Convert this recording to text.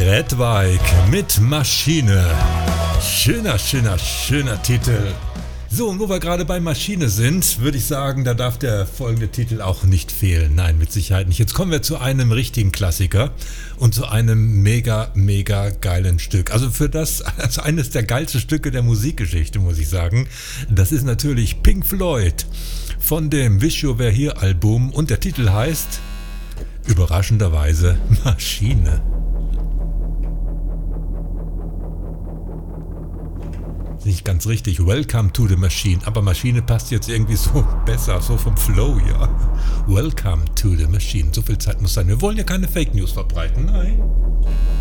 Redwijk mit Maschine. Schöner Titel. So, und wo wir gerade bei Maschine sind, würde ich sagen, da darf der folgende Titel auch nicht fehlen. Nein, mit Sicherheit nicht. Jetzt kommen wir zu einem richtigen Klassiker und zu einem mega geilen Stück. Also eines der geilsten Stücke der Musikgeschichte, muss ich sagen. Das ist natürlich Pink Floyd von dem Wish You Were Here Album und der Titel heißt überraschenderweise Maschine. Nicht ganz richtig, Welcome to the Machine, aber Maschine passt jetzt irgendwie so besser, so vom Flow, ja. Welcome to the Machine, so viel Zeit muss sein. Wir wollen ja keine Fake News verbreiten, nein.